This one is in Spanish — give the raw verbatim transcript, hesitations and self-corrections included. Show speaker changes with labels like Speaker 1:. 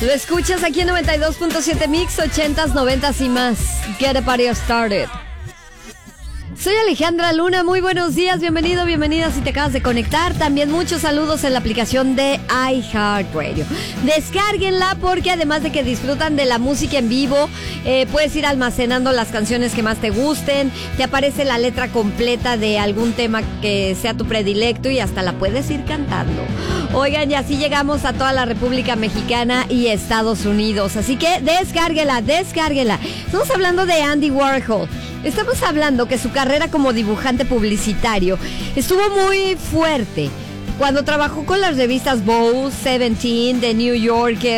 Speaker 1: Lo escuchas aquí en noventa y dos punto siete Mix, ochentas, noventas y más. Get a party started. Soy Alejandra Luna, muy buenos días, bienvenido, bienvenida si te acabas de conectar. También muchos saludos en la aplicación de iHeartRadio. Descárguenla porque además de que disfrutan de la música en vivo, eh, puedes ir almacenando las canciones que más te gusten, te aparece la letra completa de algún tema que sea tu predilecto y hasta la puedes ir cantando. Oigan, y así llegamos a toda la República Mexicana y Estados Unidos, así que descárguela, descárguela. Estamos hablando de Andy Warhol. Estamos hablando que su carrera como dibujante publicitario estuvo muy fuerte cuando trabajó con las revistas Vogue, Seventeen, The New Yorker,